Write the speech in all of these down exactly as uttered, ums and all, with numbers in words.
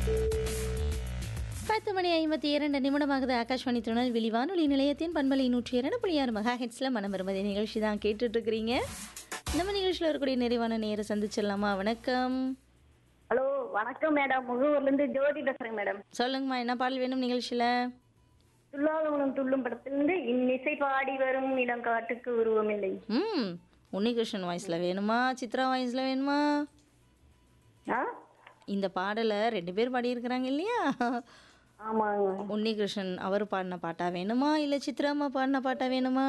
பத்து மணி ஐம்பத்தி இரண்டு நிமிடமாகுது. ஆகாஷ்வாணி திருநெல்வேலி வானொலி நிலையத்தின் பண்பலை நூற்றி இரண்டு புள்ளி ஆறு மெகா ஹெட்ஸில் மனம் வரும்பதை நிகழ்ச்சி தான் கேட்டுட்ருக்கிறீங்க. நம்ம நிகழ்ச்சியில் இருக்கக்கூடிய நிறைவான நேரம் சந்திச்சிடலாமா? வணக்கம். ஹலோ, வணக்கம் மேடம். முகூர்லேருந்து ஜோதி பேசுறேன் மேடம். சொல்லுங்கம்மா, என்ன பாடல் வேணும் நிகழ்ச்சியில்? துல்லாதவனும் துள்ளும் படத்திலிருந்து இன்னிசை பாடி வரும் இளம் காட்டுக்கு உருவம் இல்லை. ம் உன்னிகிருஷ்ணன் வாய்ஸில் வேணுமா, சித்ரா வாய்ஸில் வேணுமா? ஆ இந்த பாடலை ரெண்டு பேர் பாடியிருக்கிறாங்க இல்லையா? ஆமாங்க. உன்னிகிருஷ்ணன் அவர் பாடின பாட்டா வேணுமா, இல்லை சித்ராம்மா பாடின பாட்டா வேணுமா?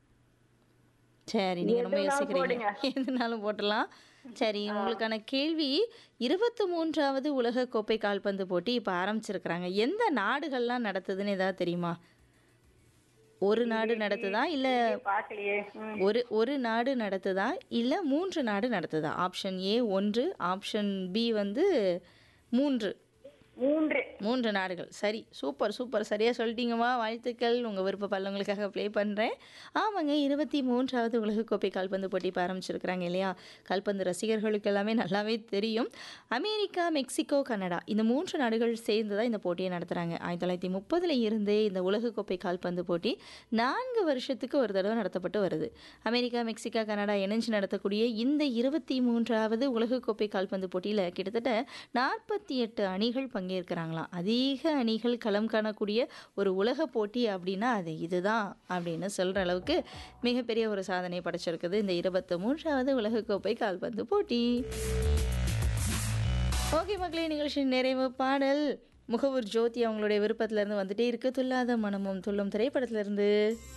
சரி, நீங்கள் ரொம்ப யோசிக்கிறீங்க. எதுனாலும் போட்டலாம். சரி, உங்களுக்கான கேள்வி, இருபத்தி மூன்றாவது உலக கோப்பை கால்பந்து போட்டி இப்போ ஆரம்பிச்சிருக்கிறாங்க. எந்த நாடுகள்லாம் நடத்துதுன்னு ஏதாவது தெரியுமா? ஒரு நாடு நடத்துதா இல்லை பார்க்கலையே. ம். ஒரு ஒரு நாடு நடத்துதா இல்லை மூன்று நாடு நடத்துதா? ஆப்ஷன் ஏ ஒன்று, ஆப்ஷன் பி வந்து மூன்று. மூன்று. மூன்று நாடுகள். சரி, சூப்பர் சூப்பர், சரியாக சொல்லிட்டீங்கம்மா, வாழ்த்துக்கள். உங்கள் விருப்ப பல்லவங்களுக்காக ப்ளே பண்ணுறேன். ஆமாங்க, இருபத்தி மூன்றாவது உலகக்கோப்பை கால்பந்து போட்டி இப்போ ஆரம்பிச்சிருக்கிறாங்க இல்லையா? கால்பந்து ரசிகர்களுக்கு எல்லாமே நல்லாவே தெரியும். அமெரிக்கா, மெக்சிகோ, கனடா இந்த மூன்று நாடுகள் சேர்ந்து தான் இந்த போட்டியை நடத்துகிறாங்க. ஆயிரத்தி தொள்ளாயிரத்தி முப்பதில் இருந்தே இந்த உலகக்கோப்பை கால்பந்து போட்டி நான்கு வருஷத்துக்கு ஒரு தடவை நடத்தப்பட்டு வருது. அமெரிக்கா, மெக்சிகா, கனடா இணைஞ்சு நடத்தக்கூடிய இந்த இருபத்தி மூன்றாவது உலகக்கோப்பை கால்பந்து போட்டியில் கிட்டத்தட்ட நாற்பத்தி எட்டு அணிகள் பங்கேற்கிறாங்களாம். அதிக அணிகள் களம் காணக்கூடிய ஒரு உலக போட்டி அப்படின்னா அது இதுதான் அப்படின்னு சொல்கிற அளவுக்கு மிகப்பெரிய ஒரு சாதனை படைச்சிருக்குது இந்த இருபத்தி மூன்றாவது உலகக்கோப்பை கால்பந்து போட்டி. ஓகே மக்களே, நிகழ்ச்சியின் நிறைவு பாடல் முகவூர் ஜோதி அவங்களுடைய விருப்பத்திலேருந்து வந்துட்டே இருக்கு. துல்லாத மனமும் துள்ளும் திரைப்படத்திலிருந்து.